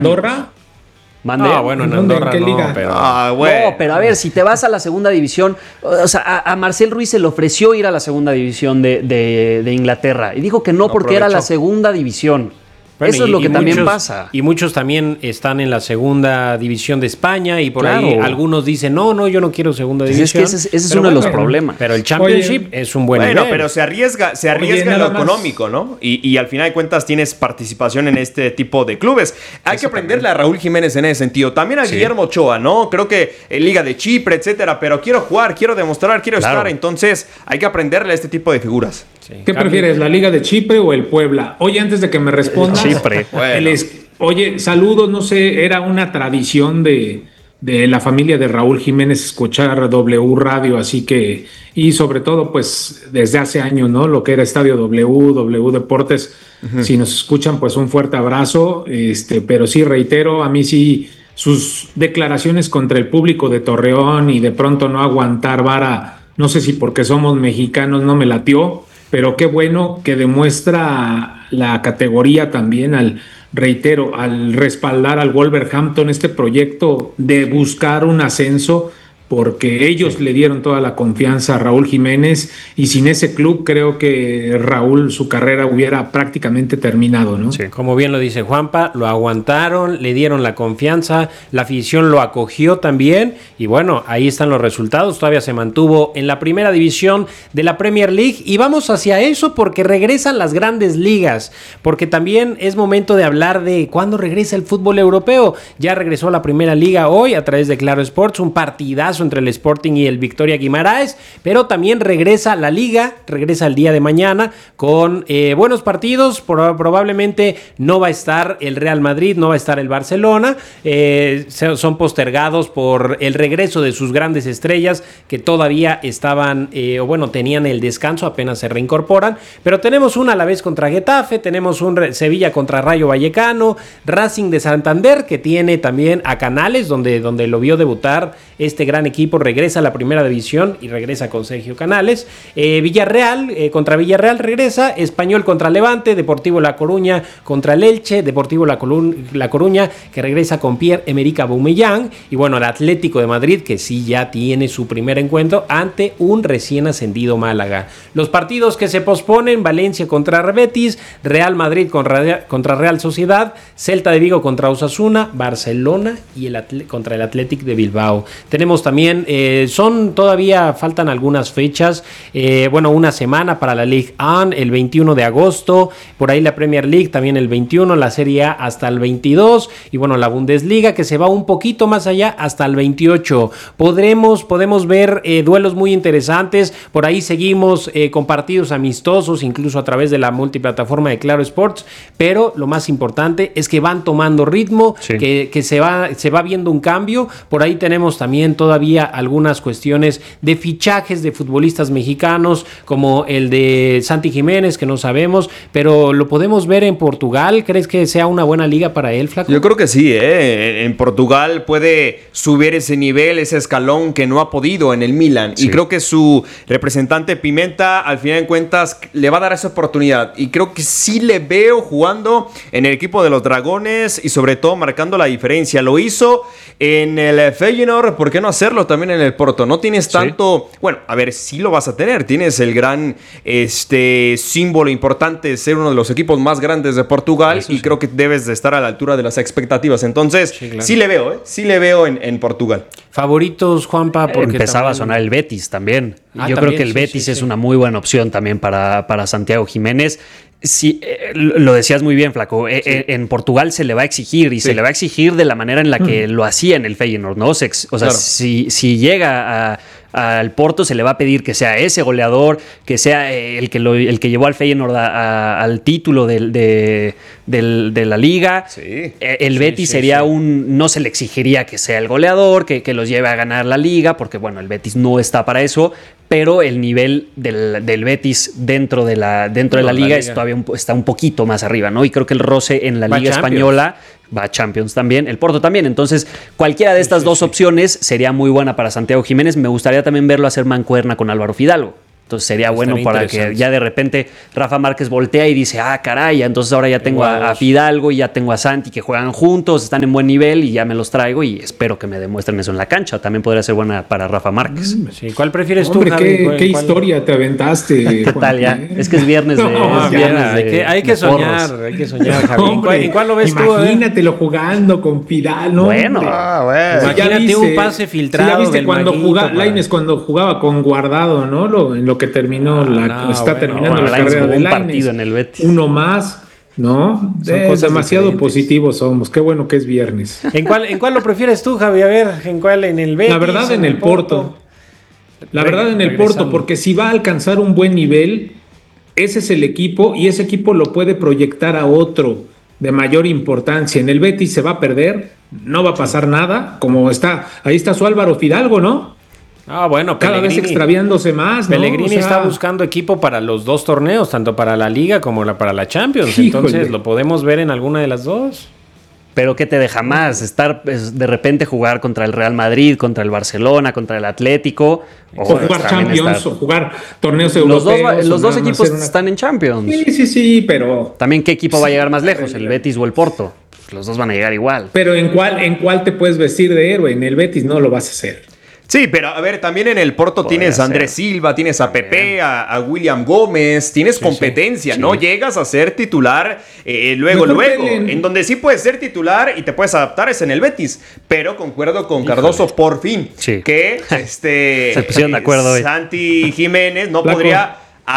¿Andorra? ¿Mande? Bueno, en Andorra ¿En qué liga? no, pero... No, pero a ver, si te vas a la segunda división, o sea, a Marcel Ruiz se le ofreció ir a la segunda división de Inglaterra y dijo que no porque era la segunda división. Bueno, eso es lo que también muchos, pasa. Y muchos también están en la segunda división de España y por Claro. ahí algunos dicen, no, yo no quiero segunda división. Es que ese es uno de los problemas. Pero el Championship es un buen nivel. Pero se arriesga en lo económico, ¿no? Y al final de cuentas tienes participación en este tipo de clubes. Hay que aprenderle a Raúl Jiménez en ese sentido. También a Guillermo Ochoa, ¿no? Creo que Liga de Chipre, etcétera. Pero quiero jugar, quiero demostrar, quiero estar. Entonces hay que aprenderle a este tipo de figuras. Sí. ¿Qué prefieres, la Liga de Chipre o el Puebla? Oye, antes de que me respondas, Chipre. Oye, saludos, no sé, era una tradición de la familia de Raúl Jiménez escuchar W Radio, así que, y sobre todo, pues, desde hace años, ¿no? Lo que era Estadio W Deportes, si nos escuchan, pues, un fuerte abrazo, pero sí, reitero, a mí sí, sus declaraciones contra el público de Torreón y de pronto no aguantar vara, no sé si porque somos mexicanos no me latió, pero qué bueno que demuestra la categoría también al respaldar al Wolverhampton este proyecto de buscar un ascenso, porque ellos le dieron toda la confianza a Raúl Jiménez y sin ese club creo que Raúl su carrera hubiera prácticamente terminado, ¿no? Sí. Como bien lo dice Juanpa, lo aguantaron, le dieron la confianza, la afición lo acogió también y bueno, ahí están los resultados, todavía se mantuvo en la primera división de la Premier League y vamos hacia eso porque regresan las grandes ligas, porque también es momento de hablar de cuándo regresa el fútbol europeo. Ya regresó la primera liga hoy a través de Claro Sports, un partidazo entre el Sporting y el Victoria Guimaraes, pero también regresa la liga, regresa el día de mañana con buenos partidos. Probablemente no va a estar el Real Madrid, no va a estar el Barcelona, son postergados por el regreso de sus grandes estrellas que todavía estaban, tenían el descanso, apenas se reincorporan, pero tenemos un Alavés contra Getafe, tenemos un Sevilla contra Rayo Vallecano, Racing de Santander, que tiene también a Canales, donde lo vio debutar este gran equipo, regresa a la primera división y regresa con Sergio Canales. Villarreal contra Villarreal regresa, Español contra Levante, Deportivo La Coruña contra el Elche, Deportivo La Coruña que regresa con Pierre-Emerick Aubameyang y bueno, el Atlético de Madrid que sí ya tiene su primer encuentro ante un recién ascendido Málaga. Los partidos que se posponen: Valencia contra Betis, Real Madrid contra Real Sociedad, Celta de Vigo contra Osasuna, Barcelona y contra el Athletic de Bilbao. Tenemos también, todavía faltan algunas fechas, una semana para la Ligue 1, el 21 de agosto, por ahí la Premier League también el 21, la Serie A hasta el 22, y bueno, la Bundesliga que se va un poquito más allá hasta el 28. Podemos ver duelos muy interesantes, por ahí seguimos con partidos amistosos, incluso a través de la multiplataforma de Claro Sports, pero lo más importante es que van tomando ritmo, sí, que se va viendo un cambio. Por ahí tenemos también todavía algunas cuestiones de fichajes de futbolistas mexicanos, como el de Santi Jiménez, que no sabemos, pero lo podemos ver en Portugal. ¿Crees que sea una buena liga para él, Flaco? Yo creo que sí, en Portugal puede subir ese nivel, ese escalón que no ha podido en el Milan, sí, y creo que su representante Pimenta, al final de cuentas, le va a dar esa oportunidad, y creo que sí le veo jugando en el equipo de los Dragones y sobre todo marcando la diferencia. Lo hizo en el Feyenoord, ¿por qué no hacerlo también en el Porto? No tienes tanto, sí, bueno, a ver, sí lo vas a tener, tienes el gran símbolo importante de ser uno de los equipos más grandes de Portugal. Eso y sí, creo que debes de estar a la altura de las expectativas. Entonces, sí, claro, sí le veo en Portugal. ¿Favoritos, Juanpa? Porque empezaba a sonar el Betis también. Yo creo que el Betis es una muy buena opción también para Santiago Jiménez. Sí, lo decías muy bien, Flaco. Sí. En Portugal se le va a exigir, y sí, se le va a exigir de la manera en la que lo hacía en el Feyenoord, ¿no? O sea, claro, si llega al Porto, se le va a pedir que sea ese goleador, que sea el que llevó al Feyenoord al título de la liga. Sí. El Betis sería no se le exigiría que sea el goleador, que los lleve a ganar la liga, porque bueno, el Betis no está para eso, pero el nivel del Betis dentro de la liga está un poquito más arriba, ¿no? Y creo que el roce en la Liga Española va a Champions también, el Porto también. Entonces, cualquiera de estas dos opciones sería muy buena para Santiago Jiménez. Me gustaría también verlo hacer mancuerna con Álvaro Fidalgo. Entonces sería bueno para que ya de repente Rafa Márquez voltea y dice, caray, entonces ahora ya tengo a Fidalgo y ya tengo a Santi que juegan juntos, están en buen nivel y ya me los traigo y espero que me demuestren eso en la cancha. También podría ser buena para Rafa Márquez. Sí. ¿Cuál prefieres tú, Javi? ¿Qué historia te aventaste? ¿Qué tal ya? Es que es viernes de hay que soñar, Javi. ¿En cuál lo ves tú? Imagínatelo jugando con Fidal, ¿no? Bueno. Imagínate un pase filtrado. ¿Ya viste del cuando Maguito, Lainez cuando jugaba con Guardado, ¿no? En lo que terminó terminando la carrera de un Lainez. partido en el Betis. Uno más, ¿no? Demasiado diferentes. Positivos somos. Qué bueno que es viernes. ¿En cuál lo prefieres tú, Javi? A ver, ¿en cuál? ¿En el Betis? La verdad, en el Porto. La verdad, en el Porto, porque si va a alcanzar un buen nivel, ese es el equipo y ese equipo lo puede proyectar a otro de mayor importancia. En el Betis se va a perder, no va a pasar nada, ahí está su Álvaro Fidalgo, ¿no? Bueno, cada vez extraviándose más, ¿no? Pellegrini está buscando equipo para los dos torneos, tanto para la Liga como para la Champions. Híjole. Entonces, ¿lo podemos ver en alguna de las dos? Pero ¿qué te deja más? Estar de repente jugar contra el Real Madrid, contra el Barcelona, contra el Atlético. O jugar Champions, o jugar torneos europeos. Los dos equipos están en Champions. Sí, pero... También, ¿qué equipo va a llegar más lejos? ¿El Betis o el Porto? Los dos van a llegar igual. Pero ¿en cuál te puedes vestir de héroe? En el Betis no lo vas a hacer. Sí, pero a ver, también en el Porto tienes a Andrés Silva, tienes a Pepe, a William Gómez, tienes competencia, ¿no? Llegas a ser titular luego. En donde sí puedes ser titular y te puedes adaptar es en el Betis, pero concuerdo con Cardoso por fin, que se pusieron de acuerdo hoy. Santi Jiménez no podría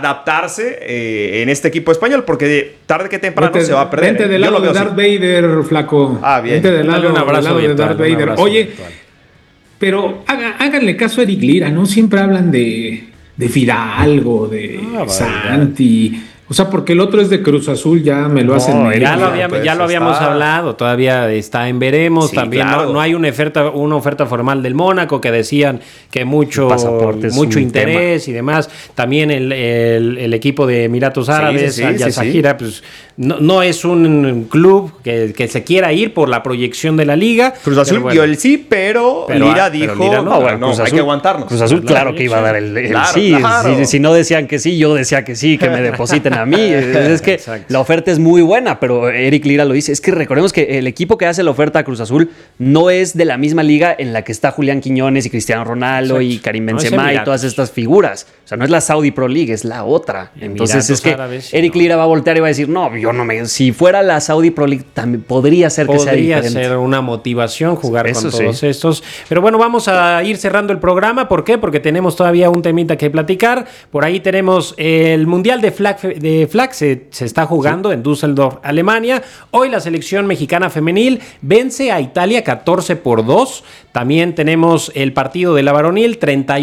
adaptarse en este equipo español porque tarde que temprano se va a perder. Vente del lado de Darth Vader, flaco. Bien. Vente del lado de Darth Vader. Oye, virtual. Pero háganle caso a Eric Lira, ¿no? Siempre hablan de Fidalgo, de Santi. O sea, porque el otro es de Cruz Azul, ya me lo hacen. Ya lo habíamos hablado, todavía está en veremos. Sí, también claro. no hay una oferta formal del Mónaco que decían que mucho interés y demás. También el equipo de Emiratos Árabes, Al Jazeera, pues no es un club que se quiera ir por la proyección de la liga. Cruz Azul dio el sí, pero Lira dijo hay que aguantarnos. Cruz Azul claro que iba a dar el sí. Claro. Si no decían que sí, yo decía que sí, que me depositen a mí. Es que la oferta es muy buena, pero Eric Lira lo dice. Es que recordemos que el equipo que hace la oferta a Cruz Azul no es de la misma liga en la que está Julián Quiñones y Cristiano Ronaldo y Karim Benzema y todas estas figuras. O sea, no es la Saudi Pro League, es la otra. Entonces es que Eric Lira va a voltear y va a decir, no, si fuera la Saudi Pro League también podría ser que sea diferente. Podría ser una motivación jugar con todos estos. Pero bueno, vamos a ir cerrando el programa. ¿Por qué? Porque tenemos todavía un temita que platicar. Por ahí tenemos el Mundial de Flag se está jugando en Düsseldorf, Alemania. Hoy la selección mexicana femenil vence a Italia 14-2. También tenemos el partido de la varonil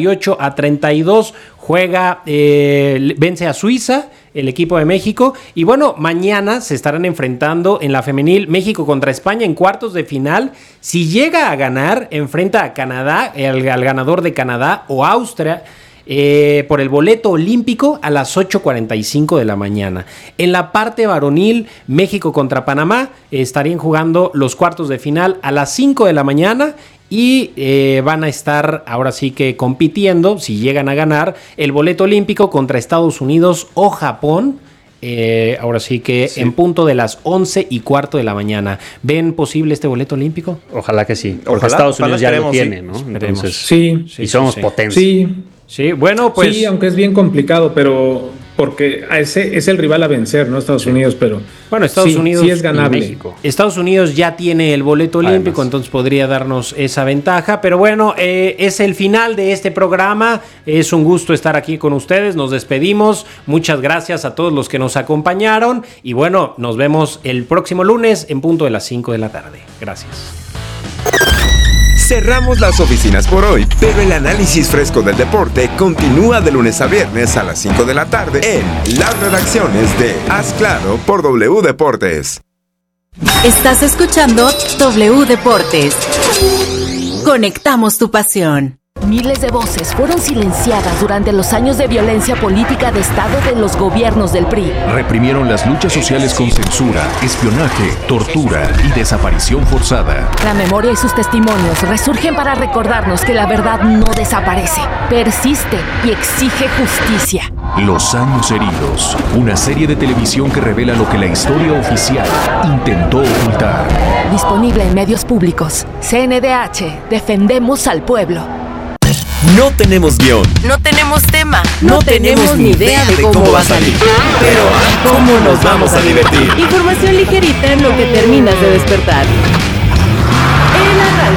38-32. Vence a Suiza el equipo de México. Y bueno, mañana se estarán enfrentando en la femenil México contra España en cuartos de final. Si llega a ganar, enfrenta a Canadá, al ganador de Canadá o Austria, por el boleto olímpico a las 8:45 de la mañana. En la parte varonil, México contra Panamá estarían jugando los cuartos de final a las 5 de la mañana y van a estar ahora sí que compitiendo, si llegan a ganar, el boleto olímpico contra Estados Unidos o Japón. Ahora sí que en punto de las 11:15 de la mañana. ¿Ven posible este boleto olímpico? Ojalá que sí. Porque Estados Unidos ya lo tiene, ¿no? Entonces, y somos potencia. Sí, bueno, pues. Sí, aunque es bien complicado, pero porque ese es el rival a vencer, ¿no? Estados Unidos, pero. Bueno, Estados Unidos sí es ganable. México. Estados Unidos ya tiene el boleto olímpico, entonces podría darnos esa ventaja. Pero bueno, es el final de este programa. Es un gusto estar aquí con ustedes. Nos despedimos. Muchas gracias a todos los que nos acompañaron. Y bueno, nos vemos el próximo lunes en punto de las 5 de la tarde. Gracias. Cerramos las oficinas por hoy, pero el análisis fresco del deporte continúa de lunes a viernes a las 5 de la tarde en las redacciones de Haz Claro por W Deportes. Estás escuchando W Deportes. Conectamos tu pasión. Miles de voces fueron silenciadas durante los años de violencia política de Estado de los gobiernos del PRI. Reprimieron las luchas sociales con censura, espionaje, tortura y desaparición forzada. La memoria y sus testimonios resurgen para recordarnos que la verdad no desaparece, persiste y exige justicia. Los años heridos, una serie de televisión que revela lo que la historia oficial intentó ocultar. Disponible en medios públicos. CNDH, defendemos al pueblo. No tenemos guión. No tenemos tema. No tenemos ni idea de cómo va a salir. Pero ¿cómo nos vamos a divertir? Información ligerita en lo que terminas de despertar.